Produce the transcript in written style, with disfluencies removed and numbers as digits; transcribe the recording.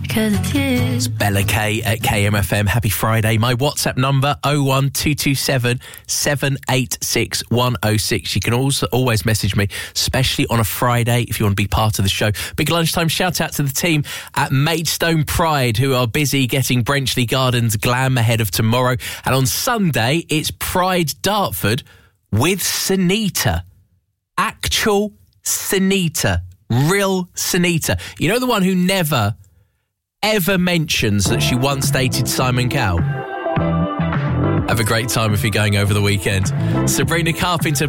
'cause it's you. It's Bella K at KMFM. Happy Friday. My WhatsApp number 01227 786 106. You can also always message me, especially on a Friday if you want to be part of the show. Big lunchtime shout out to the team at Maidstone Pride who are busy getting Brenchley Gardens glam ahead of tomorrow. And on Sunday, it's Pride Dartford with Sunita. Actual Sunita. Real Sunita. You know the one who never, ever mentions that she once dated Simon Cowell? Have a great time if you're going over the weekend. Sabrina Carpenter